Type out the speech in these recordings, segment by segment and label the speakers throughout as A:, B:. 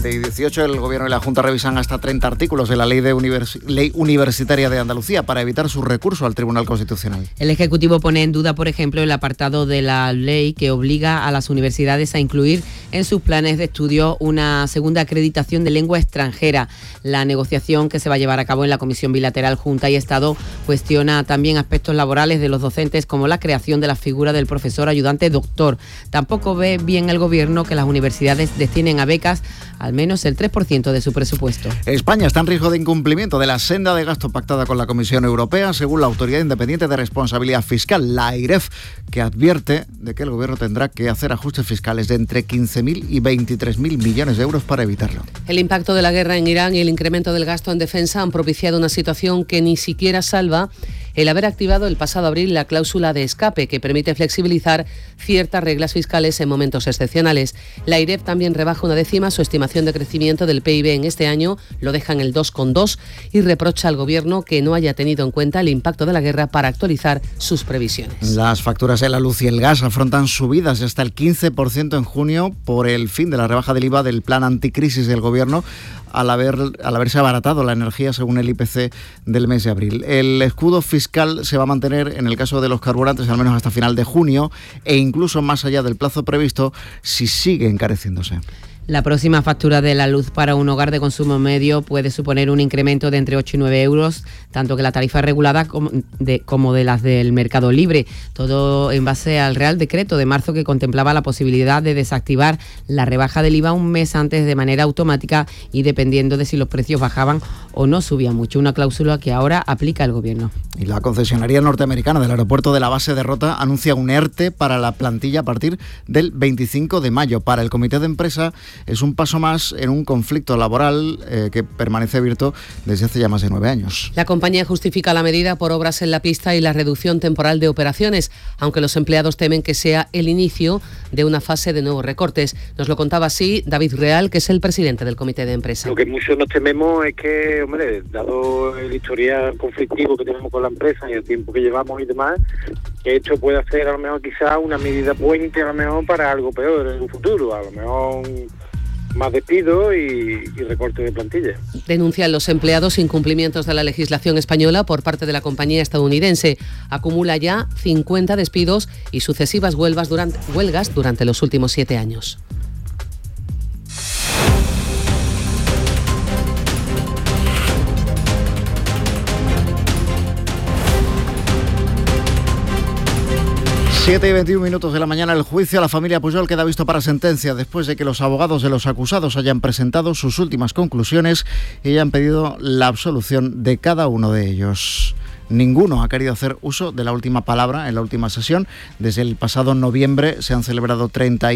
A: 7:18, el Gobierno y la Junta revisan hasta 30 artículos de la Ley Universitaria de Andalucía para evitar su recurso al Tribunal Constitucional.
B: El Ejecutivo pone en duda, por ejemplo, el apartado de la ley que obliga a las universidades a incluir en sus planes de estudio una segunda acreditación de lengua extranjera. La negociación que se va a llevar a cabo en la Comisión Bilateral Junta y Estado cuestiona también aspectos laborales de los docentes, como la creación de la figura del profesor ayudante doctor. Tampoco ve bien el Gobierno que las universidades destinen a becas al menos el 3% de su presupuesto.
A: España está en riesgo de incumplimiento de la senda de gasto pactada con la Comisión Europea, según la Autoridad Independiente de Responsabilidad Fiscal, la AIREF, que advierte de que el Gobierno tendrá que hacer ajustes fiscales de entre 15.000 y 23.000 millones de euros para evitarlo.
C: El impacto de la guerra en Irán y el incremento del gasto en defensa han propiciado una situación que ni siquiera salva el haber activado el pasado abril la cláusula de escape, que permite flexibilizar ciertas reglas fiscales en momentos excepcionales. La AIREF también rebaja una décima su estimación de crecimiento del PIB en este año, lo deja en el 2,2, y reprocha al Gobierno que no haya tenido en cuenta el impacto de la guerra para actualizar sus previsiones.
A: Las facturas de la luz y el gas afrontan subidas de hasta el 15% en junio por el fin de la rebaja del IVA del plan anticrisis del Gobierno, al haberse abaratado la energía según el IPC del mes de abril. El escudo fiscal se va a mantener en el caso de los carburantes al menos hasta final de junio e incluso más allá del plazo previsto si sigue encareciéndose.
B: La próxima factura de la luz para un hogar de consumo medio puede suponer un incremento de entre 8 y 9 euros, tanto que la tarifa regulada como de las del mercado libre. Todo en base al Real Decreto de marzo, que contemplaba la posibilidad de desactivar la rebaja del IVA un mes antes de manera automática y dependiendo de si los precios bajaban o no subían mucho. Una cláusula que ahora aplica el Gobierno.
A: Y la concesionaria norteamericana del aeropuerto de la base de Rota anuncia un ERTE para la plantilla a partir del 25 de mayo. Para el comité de empresa es un paso más en un conflicto laboral que permanece abierto desde hace ya más de 9 años.
C: La compañía justifica la medida por obras en la pista y la reducción temporal de operaciones, aunque los empleados temen que sea el inicio de una fase de nuevos recortes. Nos lo contaba así David Real, que es el presidente del comité de empresa.
D: Lo que muchos nos tememos es que, hombre, dado el historial conflictivo que tenemos con la empresa y el tiempo que llevamos y demás, que esto pueda ser a lo mejor quizá una medida puente a lo mejor para algo peor en un futuro, a lo mejor más despidos y recorte de plantilla.
C: Denuncian los empleados incumplimientos de la legislación española por parte de la compañía estadounidense. Acumula ya 50 despidos y sucesivas huelgas durante los últimos 7 años.
A: Siete y 21 minutos de la mañana, el juicio a la familia Pujol queda visto para sentencia después de que los abogados de los acusados hayan presentado sus últimas conclusiones y hayan pedido la absolución de cada uno de ellos. Ninguno ha querido hacer uso de la última palabra en la última sesión. Desde el pasado noviembre se han celebrado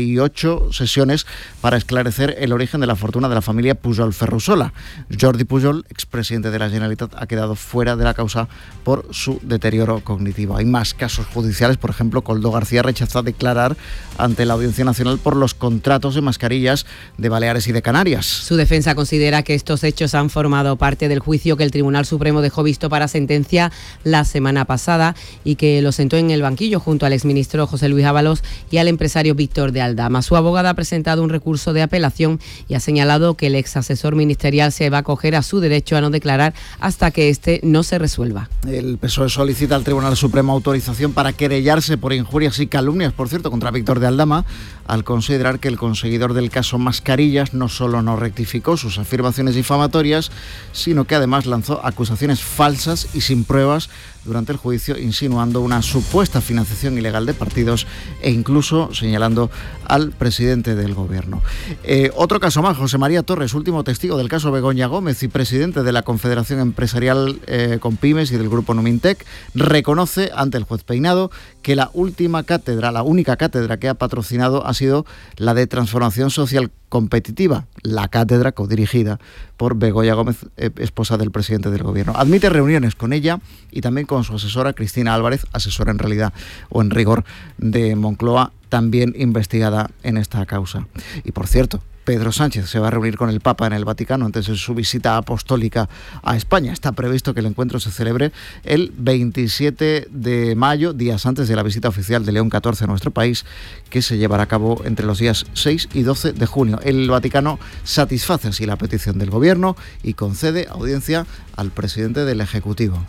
A: 38 sesiones para esclarecer el origen de la fortuna de la familia Pujol Ferrusola. Jordi Pujol, expresidente de la Generalitat, ha quedado fuera de la causa por su deterioro cognitivo. Hay más casos judiciales, por ejemplo, Koldo García rechazó declarar ante la Audiencia Nacional por los contratos de mascarillas de Baleares y de Canarias.
B: Su defensa considera que estos hechos han formado parte del juicio que el Tribunal Supremo dejó visto para sentencia la semana pasada y que lo sentó en el banquillo junto al exministro José Luis Ábalos y al empresario Víctor de Aldama. Su abogada ha presentado un recurso de apelación y ha señalado que el ex asesor ministerial se va a acoger a su derecho a no declarar hasta que este no se resuelva.
A: El PSOE solicita al Tribunal Supremo autorización para querellarse por injurias y calumnias, por cierto, contra Víctor de Aldama, al considerar que el conseguidor del caso Mascarillas no solo no rectificó sus afirmaciones difamatorias, sino que además lanzó acusaciones falsas y sin pruebas durante el juicio, insinuando una supuesta financiación ilegal de partidos e incluso señalando al presidente del Gobierno. Otro caso más, José María Torres, último testigo del caso Begoña Gómez y presidente de la Confederación Empresarial Compymes y del Grupo Numintec, reconoce ante el juez Peinado que la única cátedra que ha patrocinado ha sido la de Transformación Social Competitiva, la cátedra codirigida por Begoña Gómez, esposa del presidente del Gobierno. Admite reuniones con ella y también con su asesora Cristina Álvarez, asesora en realidad o en rigor de Moncloa, también investigada en esta causa. Y por cierto, Pedro Sánchez se va a reunir con el Papa en el Vaticano antes de su visita apostólica a España. Está previsto que el encuentro se celebre el 27 de mayo, días antes de la visita oficial de León XIV a nuestro país, que se llevará a cabo entre los días 6 y 12 de junio. El Vaticano satisface así la petición del Gobierno y concede audiencia al presidente del Ejecutivo.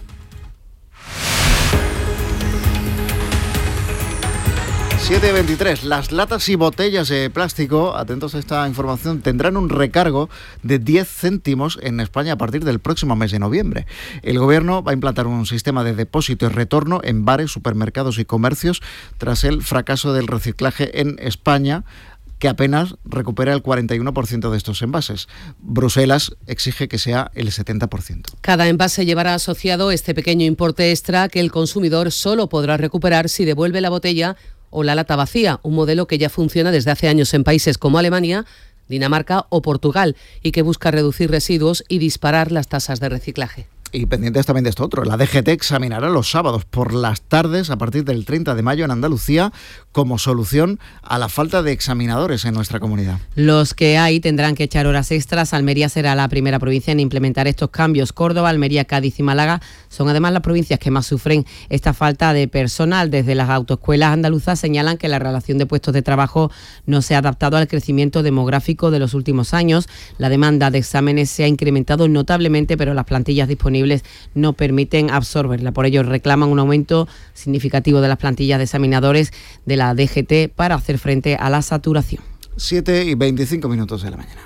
A: 7:23. Las latas y botellas de plástico, atentos a esta información, tendrán un recargo de 10 céntimos en España a partir del próximo mes de noviembre. El Gobierno va a implantar un sistema de depósito y retorno en bares, supermercados y comercios tras el fracaso del reciclaje en España, que apenas recupera el 41% de estos envases. Bruselas exige que sea el 70%.
C: Cada envase llevará asociado este pequeño importe extra que el consumidor solo podrá recuperar si devuelve la botella o la lata vacía, un modelo que ya funciona desde hace años en países como Alemania, Dinamarca o Portugal y que busca reducir residuos y disparar las tasas de reciclaje.
A: Y pendientes también de esto otro, la DGT examinará los sábados por las tardes a partir del 30 de mayo en Andalucía como solución a la falta de examinadores en nuestra comunidad.
B: Los que hay tendrán que echar horas extras. Almería será la primera provincia en implementar estos cambios. Córdoba, Almería, Cádiz y Málaga son además las provincias que más sufren esta falta de personal. Desde las autoescuelas andaluzas señalan que la relación de puestos de trabajo no se ha adaptado al crecimiento demográfico de los últimos años. La demanda de exámenes se ha incrementado notablemente, pero las plantillas disponibles no permiten absorberla. Por ello reclaman un aumento significativo de las plantillas de examinadores de la DGT para hacer frente a la saturación.
A: 7:25 de la mañana.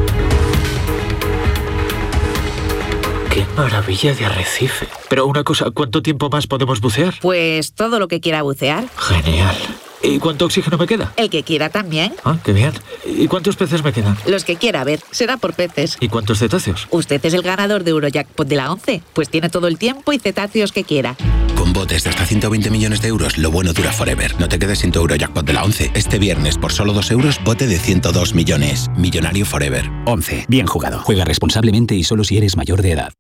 E: ¡Qué maravilla de arrecife! Pero una cosa, ¿cuánto tiempo más podemos bucear?
F: Pues todo lo que quiera bucear.
E: Genial. ¿Y cuánto oxígeno me queda?
F: El que quiera también.
E: Ah, qué bien. ¿Y cuántos peces me quedan?
F: Los que quiera, a ver, será por peces.
E: ¿Y cuántos cetáceos?
F: Usted es el ganador de Eurojackpot de la 11, pues tiene todo el tiempo y cetáceos que quiera.
G: Con botes de hasta 120 millones de euros, lo bueno dura forever. No te quedes sin tu Eurojackpot de la 11. Este viernes, por solo 2 euros, bote de 102 millones. Millonario forever.
H: 11. Bien jugado. Juega responsablemente y solo si eres mayor de edad.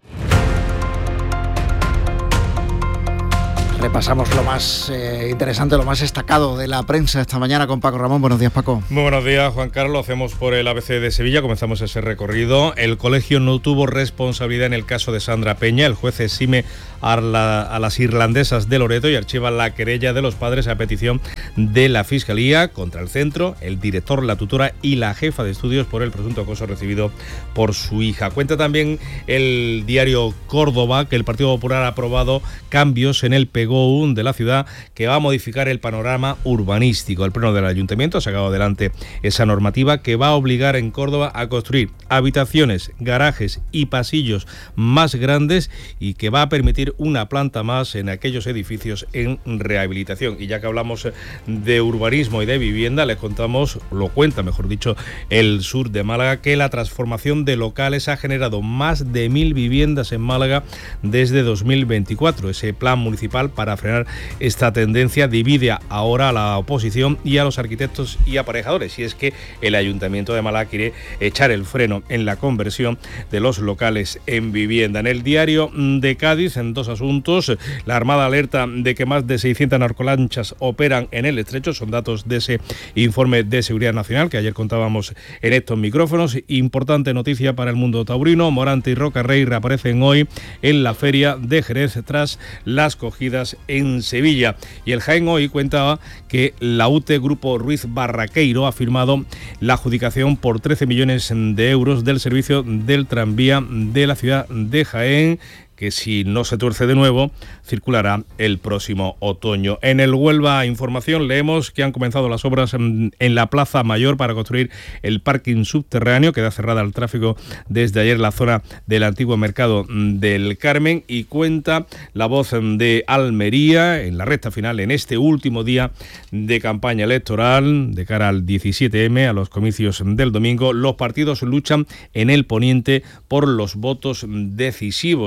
A: Repasamos lo más interesante, lo más destacado de la prensa esta mañana con Paco Ramón. Buenos días, Paco.
I: Muy buenos días, Juan Carlos. Hacemos por el ABC de Sevilla. Comenzamos ese recorrido. El colegio no tuvo responsabilidad en el caso de Sandra Peña. El juez exime a las irlandesas de Loreto y archiva la querella de los padres a petición de la Fiscalía contra el centro, el director, la tutora y la jefa de estudios por el presunto acoso recibido por su hija. Cuenta también el diario Córdoba que el Partido Popular ha aprobado cambios en el PGOU de la ciudad que va a modificar el panorama urbanístico. El Pleno del Ayuntamiento ha sacado adelante esa normativa que va a obligar en Córdoba a construir habitaciones, garajes y pasillos más grandes y que va a permitir una planta más en aquellos edificios en rehabilitación. Y ya que hablamos de urbanismo y de vivienda, les contamos, lo cuenta mejor dicho, el sur de Málaga, que la transformación de locales ha generado más de 1.000 viviendas en Málaga desde 2024. Ese plan municipal para frenar esta tendencia divide ahora a la oposición y a los arquitectos y aparejadores. Y es que el Ayuntamiento de Málaga quiere echar el freno en la conversión de los locales en vivienda. En el diario de Cádiz, en dos asuntos, la Armada alerta de que más de 600 narcolanchas operan en el estrecho. Son datos de ese informe de seguridad nacional que ayer contábamos en estos micrófonos. Importante noticia para el mundo taurino. Morante y Rocarrey reaparecen hoy en la feria de Jerez tras las cogidas en Sevilla. Y el Jaén hoy cuentaba que la UTE Grupo Ruiz Barraqueiro ha firmado la adjudicación por 13 millones de euros del servicio del tranvía de la ciudad de Jaén, que si no se tuerce de nuevo, circulará el próximo otoño. En el Huelva Información leemos que han comenzado las obras en la Plaza Mayor para construir el parking subterráneo, queda cerrada al tráfico desde ayer la zona del antiguo mercado del Carmen, y cuenta La Voz de Almería en la recta final, en este último día de campaña electoral, de cara al 17M, a los comicios del domingo. Los partidos luchan en el poniente por los votos decisivos y en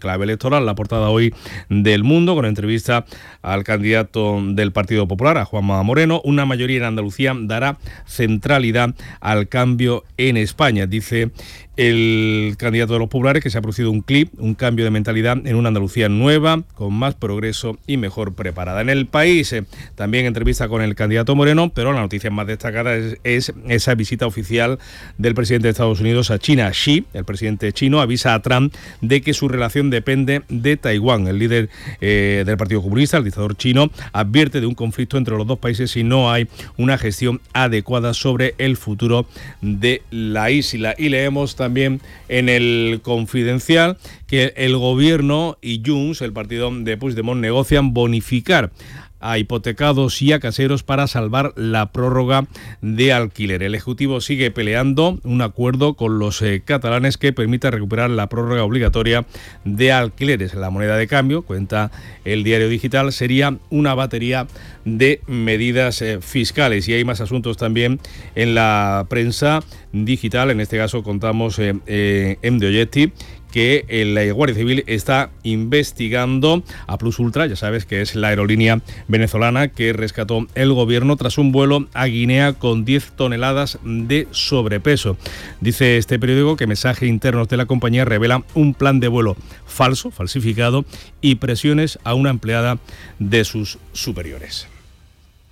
I: clave electoral. La portada hoy del Mundo, con entrevista al candidato del Partido Popular, a Juanma Moreno. Una mayoría en Andalucía dará centralidad al cambio en España, dice el candidato de los populares, que se ha producido un cambio de mentalidad en una Andalucía nueva, con más progreso y mejor preparada. En El País, también entrevista con el candidato Moreno, pero la noticia más destacada es esa visita oficial del presidente de Estados Unidos a China. Xi, el presidente chino, avisa a Trump de que su relación depende de Taiwán. El líder del Partido Comunista, el dictador chino, advierte de un conflicto entre los dos países si no hay una gestión adecuada sobre el futuro de la isla. Y leemos también en el Confidencial que el gobierno y Junts, el partido de Puigdemont, negocian bonificar a hipotecados y a caseros para salvar la prórroga de alquiler. El Ejecutivo sigue peleando un acuerdo con los catalanes que permita recuperar la prórroga obligatoria de alquileres. La moneda de cambio, cuenta el Diario Digital, sería una batería de medidas fiscales. Y hay más asuntos también en la prensa digital. En este caso contamos en The Objective que la Guardia Civil está investigando a Plus Ultra, ya sabes que es la aerolínea venezolana que rescató el gobierno tras un vuelo a Guinea con 10 toneladas de sobrepeso. Dice este periódico que mensajes internos de la compañía revelan un plan de vuelo falsificado y presiones a una empleada de sus superiores.